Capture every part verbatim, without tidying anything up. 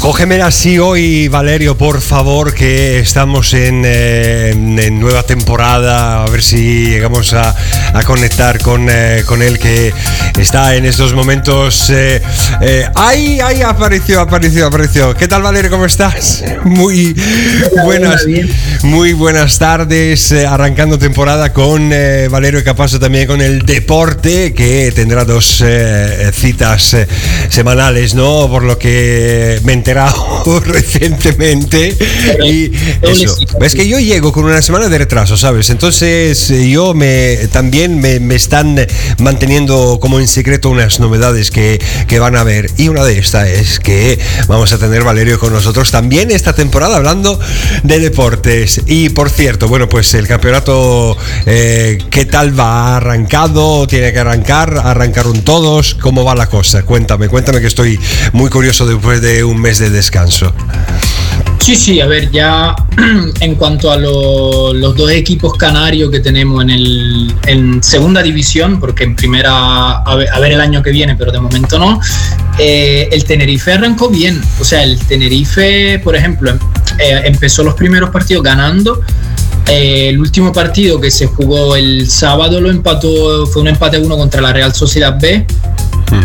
Cógemela así hoy, Valerio, por favor, que estamos en, eh, en nueva temporada, a ver si llegamos a, a conectar con, eh, con él, que está en estos momentos. Eh, eh, ¡Ay, ay! Apareció, apareció, apareció. ¿Qué tal, Valerio? ¿Cómo estás? Muy buenas, muy buenas tardes, eh, arrancando temporada con eh, Valerio Capasso, también con el deporte, que tendrá dos eh, citas eh, semanales, ¿no? Por lo que me enteré recientemente. Y eso, es que yo llego con una semana de retraso, ¿sabes? Entonces yo me también me, me están manteniendo como en secreto unas novedades que, que van a ver, y una de estas es que vamos a tener Valerio con nosotros también esta temporada hablando de deportes. Y por cierto, bueno, pues el campeonato, eh, ¿qué tal va? ¿Ha arrancado? ¿Tiene que arrancar? ¿Arrancaron todos? ¿Cómo va la cosa? Cuéntame, cuéntame, que estoy muy curioso después de un mes de descanso. Sí, sí, a ver, ya en cuanto a lo, los dos equipos canarios que tenemos en, el, en segunda división, porque en primera, a ver, a ver el año que viene, pero de momento no, eh, el Tenerife arrancó bien. O sea, el Tenerife, por ejemplo, eh, empezó los primeros partidos ganando. Eh, el último partido que se jugó el sábado lo empató, fue un empate a uno contra la Real Sociedad B. Uh-huh.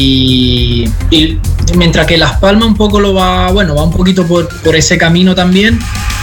y, y mientras que Las Palmas un poco lo va, bueno, va un poquito por, por ese camino también,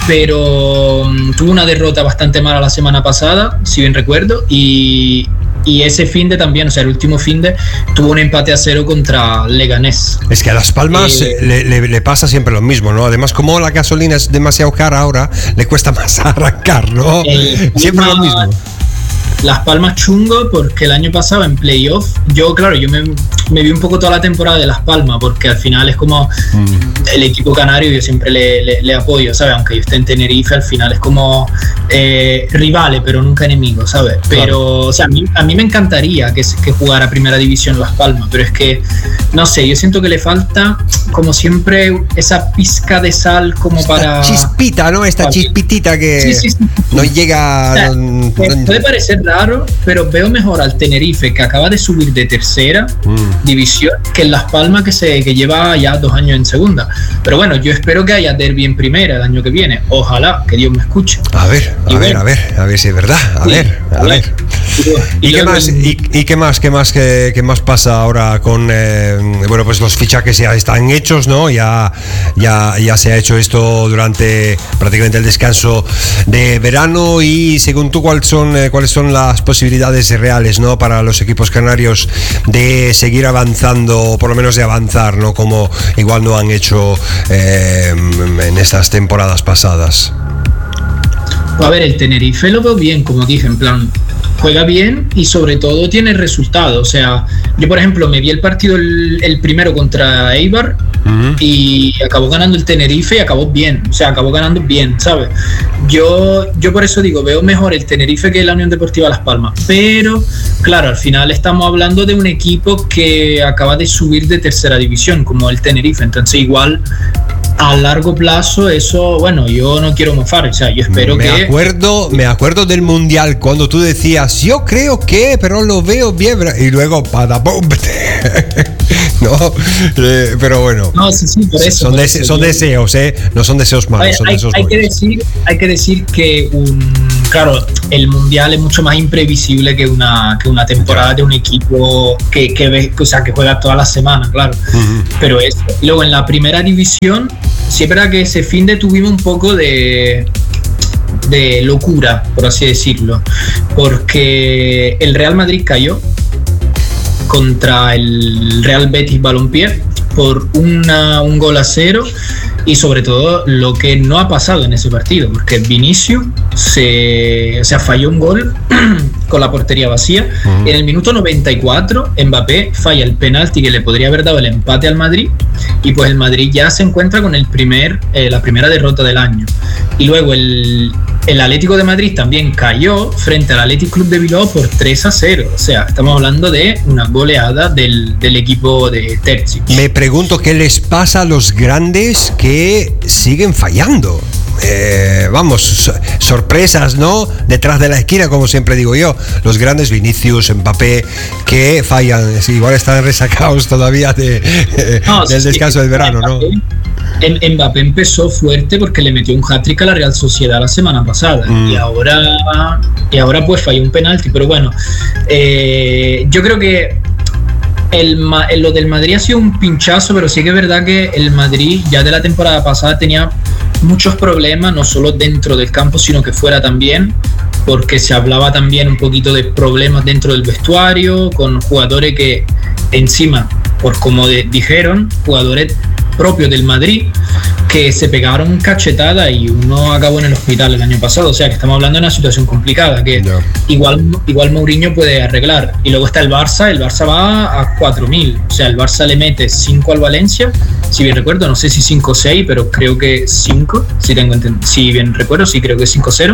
pero um, tuvo una derrota bastante mala la semana pasada, si bien recuerdo, y, y ese finde también, o sea, el último finde tuvo un empate a cero contra Leganés. Es que a Las Palmas eh, le, le, le pasa siempre lo mismo, ¿no? Además, como la gasolina es demasiado cara ahora, le cuesta más arrancar, ¿no? Eh, siempre lo mismo. Las Palmas chungo, porque el año pasado en playoff, yo claro, yo me, me vi un poco toda la temporada de Las Palmas, porque al final es como mm. el equipo canario, yo siempre le, le, le apoyo, ¿sabes? Aunque yo esté en Tenerife, al final es como eh, rivales, pero nunca enemigos, ¿sabes? Pero, claro. O sea, a mí, a mí me encantaría que, que jugara Primera División Las Palmas, pero es que, no sé, yo siento que le falta, como siempre, esa pizca de sal como Esta para... chispita, ¿no? Esta chispitita que sí, sí, sí. no llega... O sea, no, no, puede parecer raro, pero veo mejor al Tenerife, que acaba de subir de tercera mm. división, que en Las Palmas, que se que lleva ya dos años en segunda. Pero bueno, yo espero que haya derbi en primera el año que viene. Ojalá, que Dios me escuche. A ver, a y ver, bueno. a ver, a ver si es verdad. A sí, ver, a, a ver. ver. ¿Y, ¿Y, qué más, y, ¿Y qué más, qué más, qué, qué más pasa ahora con, eh, bueno, pues los fichajes ya están hechos, ¿no? Ya, ya, ya se ha hecho esto durante prácticamente el descanso de verano, y según tú, ¿cuáles son, eh, cuáles son las posibilidades reales, ¿no? Para los equipos canarios de seguir avanzando, o por lo menos de avanzar, ¿no? Como igual no han hecho eh, en estas temporadas pasadas. A ver, el Tenerife lo veo bien, como dije, en plan, juega bien y sobre todo tiene resultados. O sea, yo por ejemplo me vi el partido el, el primero contra Eibar uh-huh. y acabó ganando el Tenerife y acabó bien, o sea, acabó ganando bien, ¿sabes? Yo, yo por eso digo, veo mejor el Tenerife que la Unión Deportiva Las Palmas, pero claro, al final estamos hablando de un equipo que acaba de subir de tercera división, como el Tenerife, entonces igual a largo plazo eso, bueno, yo no quiero mofar, o sea, yo espero me que... Me acuerdo, me acuerdo del Mundial, cuando tú decías, yo creo que, pero lo veo bien, y luego, padapum, no, eh, pero bueno. No, sí, sí, por eso. Son, por dese- eso, son yo... deseos, ¿eh? No son deseos malos, hay, son hay, deseos hay buenos. que decir, hay que decir que un... Claro, el Mundial es mucho más imprevisible que una, que una temporada de un equipo que, que, ve, o sea, que juega todas las semanas, claro. Uh-huh. Pero eso. Y luego en la Primera División, sí es verdad que ese fin de tuvimos un poco de, de locura, por así decirlo, porque el Real Madrid cayó contra el Real Betis Balompié por una, un gol a cero. Y sobre todo lo que no ha pasado en ese partido, porque Vinicius se, o sea, falló un gol con la portería vacía. Uh-huh. En el minuto noventa y cuatro Mbappé falla el penalti que le podría haber dado el empate al Madrid, y pues el Madrid ya se encuentra con el primer, eh, la primera derrota del año. Y luego el, el Atlético de Madrid también cayó frente al Athletic Club de Bilbao por tres a cero. O sea, estamos hablando de una goleada del, del equipo de Terzic. Me pregunto qué les pasa a los grandes que siguen fallando. Eh, vamos, so, sorpresas, ¿no? Detrás de la esquina, como siempre digo yo. Los grandes, Vinicius, Mbappé, que fallan. Sí, igual están resacados todavía de, eh, no, del sí, descanso sí, del verano, ¿no? Mbappé empezó fuerte porque le metió un hat-trick a la Real Sociedad la semana pasada mm. y ahora y ahora pues falló un penalti, pero bueno, eh, yo creo que el, el, lo del Madrid ha sido un pinchazo, pero sí que es verdad que el Madrid ya de la temporada pasada tenía muchos problemas, no solo dentro del campo sino que fuera también, porque se hablaba también un poquito de problemas dentro del vestuario, con jugadores que encima, por como de, dijeron, jugadores propios del Madrid que se pegaron cachetada y uno acabó en el hospital el año pasado, o sea que estamos hablando de una situación complicada que no. igual, igual Mourinho puede arreglar. Y luego está el Barça, el Barça va a cuatro mil, o sea el Barça le mete cinco al Valencia, si bien recuerdo, no sé si cinco o seis, pero creo que cinco, si, tengo ent- si bien recuerdo, sí creo que cinco cero,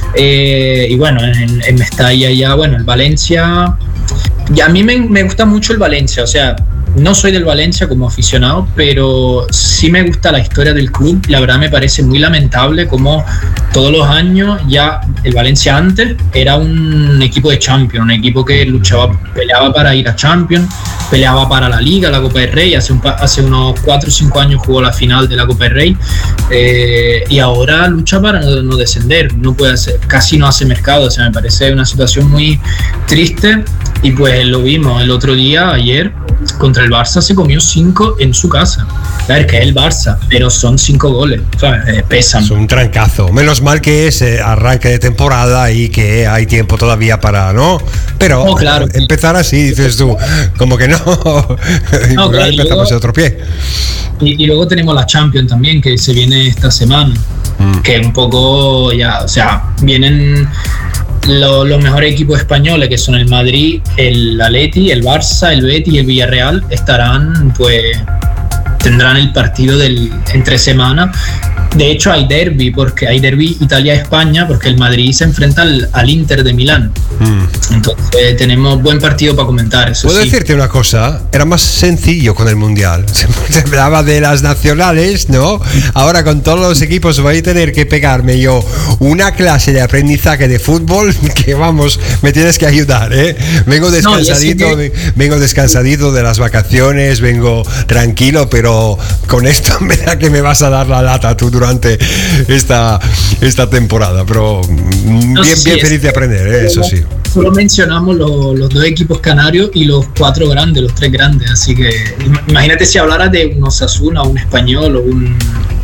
eh, y bueno, en, en Mestalla ya, bueno, el Valencia, ya a mí me, me gusta mucho el Valencia, o sea, no soy del Valencia como aficionado, pero sí me gusta la historia del club. La verdad me parece muy lamentable como todos los años ya el Valencia antes era un equipo de Champions, un equipo que luchaba, peleaba para ir a Champions, peleaba para la Liga, la Copa del Rey. Hace, un, hace unos cuatro o cinco años jugó la final de la Copa del Rey eh, y ahora lucha para no, no descender. No puede hacer, casi no hace mercado. O sea, me parece una situación muy triste y pues lo vimos el otro día, ayer, contra el Barça se comió cinco en su casa. A ver, que es el Barça, pero son cinco goles, ¿sabes? Eh, pesan. Es un trancazo. Menos mal que es eh, arranque de temporada y que hay tiempo todavía para, ¿no? Pero oh, claro. empezar así, dices tú, como que no. y no claro, empezamos de otro pie. Y, y luego tenemos la Champions también, que se viene esta semana, mm. que un poco ya, o sea, vienen Lo, los mejores equipos españoles, que son el Madrid, el Atleti, el Barça, el Betis y el Villarreal, estarán, pues, tendrán el partido del entre semana. De hecho hay derbi, porque hay derbi Italia-España, porque el Madrid se enfrenta al, al Inter de Milán. Mm. Entonces tenemos buen partido para comentar. Eso ¿Puedo sí. decirte una cosa? Era más sencillo con el Mundial. Se hablaba de las nacionales, ¿no? Ahora con todos los equipos voy a tener que pegarme yo una clase de aprendizaje de fútbol que vamos, me tienes que ayudar, ¿eh? Vengo descansadito, no, que... vengo descansadito de las vacaciones, vengo tranquilo, pero con esto me da que me vas a dar la lata tú durante esta, esta temporada, pero no, bien, sí, bien feliz de aprender, ¿eh? Eso sí. Solo mencionamos lo, los dos equipos canarios y los cuatro grandes, los tres grandes, así que imagínate si hablaras de un Osasuna, un Español o un...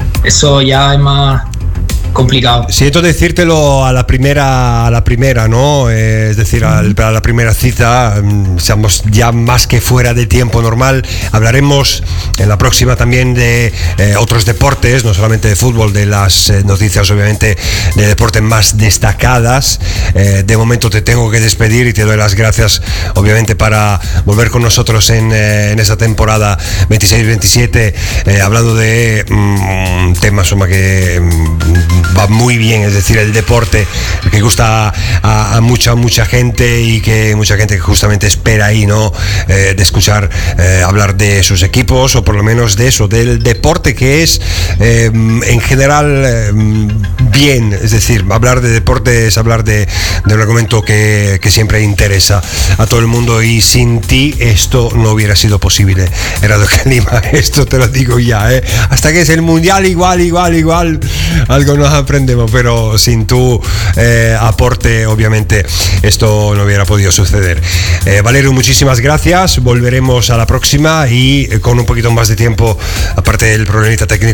Eso ya es más complicado. Siento decírtelo a la primera, a la primera, ¿no? Eh, es decir, al, a la primera cita, estamos ya más que fuera de tiempo normal. Hablaremos en la próxima también de eh, otros deportes, no solamente de fútbol, de las eh, noticias, obviamente, de deportes más destacadas. Eh, de momento te tengo que despedir y te doy las gracias, obviamente, para volver con nosotros en, eh, en esa temporada veintiséis veintisiete, eh, hablando de mm, temas como que mm, va muy bien, es decir, el deporte que gusta a, a mucha mucha gente y que mucha gente que justamente espera ahí, ¿no? Eh, de escuchar eh, hablar de sus equipos o por lo menos de eso, del deporte que es eh, en general eh, bien, es decir, hablar de deporte es hablar de, de un argumento que, que siempre interesa a todo el mundo y sin ti esto no hubiera sido posible. Era lo que Lima, esto te lo digo ya, ¿eh? Hasta que es el mundial igual, igual, igual, algo nos aprendemos, pero sin tu eh, aporte obviamente esto no hubiera podido suceder. eh, Valerio, muchísimas gracias, volveremos a la próxima y con un poquito más de tiempo, aparte del problemita técnico